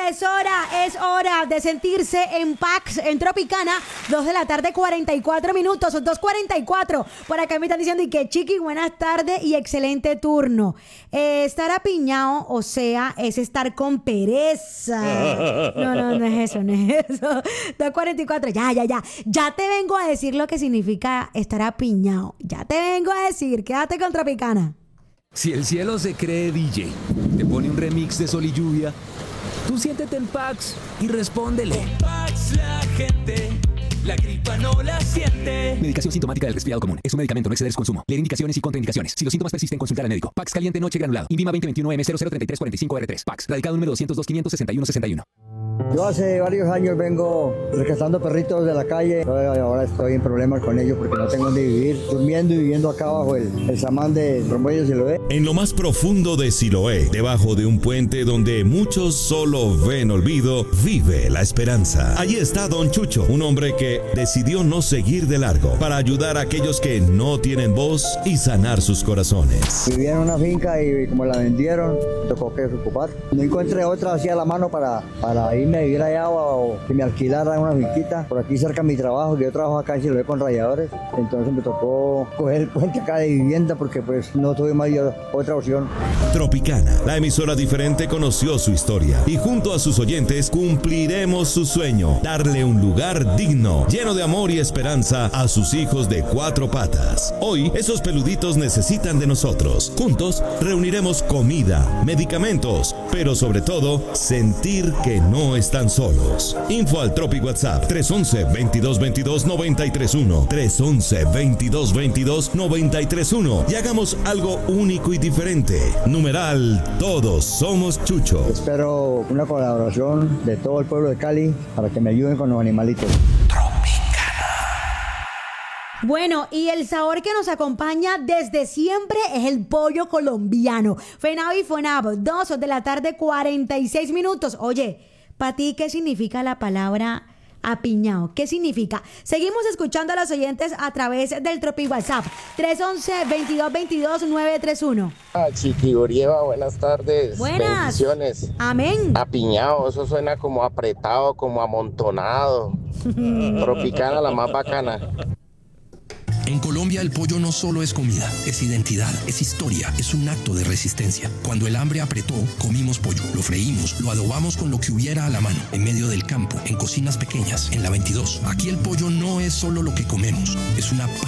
Es hora de sentirse en Pax, en Tropicana, 2 de la tarde, 44 minutos, 2:44. Por acá me están diciendo, y que Chiqui, buenas tardes y excelente turno. Estar apiñado, o sea, es estar con pereza. No es eso. 2:44, ya te vengo a decir lo que significa estar apiñado. Ya te vengo a decir, quédate con Tropicana. Si el cielo se cree DJ, te pone un remix de Sol y Lluvia, tú siéntete en Pax y respóndele. Con Pax la gente, la gripa no la siente. Medicación sintomática del resfriado común. Es un medicamento, no exceder su consumo. Leer indicaciones y contraindicaciones. Si los síntomas persisten, consultar al médico. Pax caliente noche granulado. INVIMA 2021M003345R3. Pax. Radical número 202-561-61. Yo hace varios años vengo rescatando perritos de la calle. Ahora estoy en problemas con ellos porque no tengo dónde vivir. Durmiendo y viviendo acá bajo el samán de Rombollo de Siloé. En lo más profundo de Siloé, debajo de un puente donde muchos solo ven olvido, vive la esperanza. Allí está Don Chucho, un hombre que decidió no seguir de largo para ayudar a aquellos que no tienen voz y sanar sus corazones. Vivía en una finca y como la vendieron, tocó que ocupar. No encontré otra así a la mano para irme a vivir allá o que me alquilara una finquita. Por aquí cerca de mi trabajo, que yo trabajo acá en Siloé con rayadores. Entonces me tocó coger el puente acá de vivienda porque pues no tuve más otra opción. Tropicana, la emisora diferente, conoció su historia y junto a sus oyentes cumpliremos su sueño, darle un lugar digno, lleno de amor y esperanza a sus hijos de 4 patas. Hoy, esos peluditos necesitan de nosotros. Juntos reuniremos comida, medicamentos, pero sobre todo, sentir que no están solos. Info al Tropi WhatsApp 311-2222-931 311-2222-931 y hagamos algo único y diferente. Numeral, todos somos Chucho. Espero una colaboración de todo el pueblo de Cali para que me ayuden con los animalitos. Bueno, y el sabor que nos acompaña desde siempre es el pollo colombiano. FENAV y FONAV, 2 de la tarde, 46 minutos. Oye, ¿para ti qué significa la palabra apiñado? ¿Qué significa? Seguimos escuchando a los oyentes a través del Tropi WhatsApp 311-2222-931. Chiqui Urieva, buenas tardes. Buenas. Bendiciones. Amén. Apiñado, eso suena como apretado, como amontonado. Tropicana, la más bacana. En Colombia el pollo no solo es comida, es identidad, es historia, es un acto de resistencia. Cuando el hambre apretó, comimos pollo, lo freímos, lo adobamos con lo que hubiera a la mano, en medio del campo, en cocinas pequeñas, en la 22. Aquí el pollo no es solo lo que comemos, es una